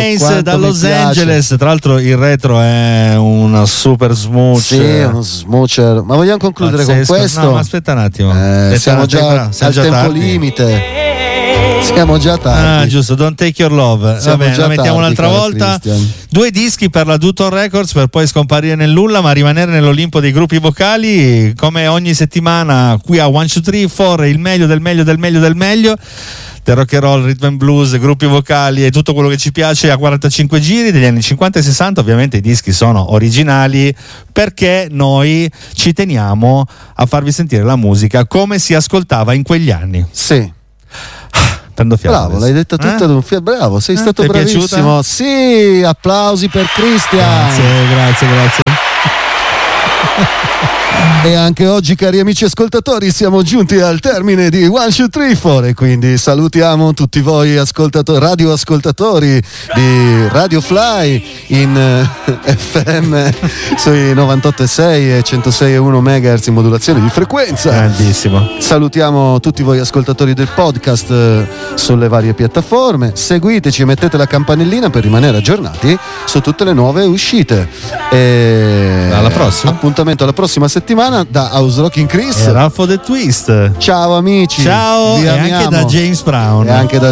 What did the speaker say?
Mace da Los Angeles. Tra l'altro il retro è una super smooch. Sì, uno smoocher. Ma vogliamo concludere con questo? No, ma aspetta un attimo. Siamo già al tempo tardi. Limite. Siamo già tardi. Ah, giusto, Don't Take Your Love. Va bene, la mettiamo un'altra volta. Christian. 2 dischi per la Dutton Records per poi scomparire nel nulla, ma rimanere nell'Olimpo dei gruppi vocali, come ogni settimana qui a 1, 2, 3, 4, il meglio del meglio del meglio del meglio del rock and roll, rhythm and blues, gruppi vocali e tutto quello che ci piace a 45 giri degli anni 50 e 60. Ovviamente i dischi sono originali perché noi ci teniamo a farvi sentire la musica come si ascoltava in quegli anni. Sì. Bravo, l'hai detto tutta d'un fiato. Bravo, sei stato bravissimo. Piaciuta? Sì, applausi per Christian. Grazie. E anche oggi, cari amici ascoltatori, siamo giunti al termine di 1, 2, 3, 4 e quindi salutiamo tutti voi radioascoltatori di Radio Fly in FM sui 98,6 e 106,1 MHz in modulazione di frequenza. Grandissimo. Salutiamo tutti voi ascoltatori del podcast sulle varie piattaforme. Seguiteci e mettete la campanellina per rimanere aggiornati su tutte le nuove uscite. E alla prossima. Appuntamento alla prossima settimana da House Rocking Chris e Raffo The Twist. Ciao amici. Ciao. Vi e amiamo. anche da James Brown. E anche da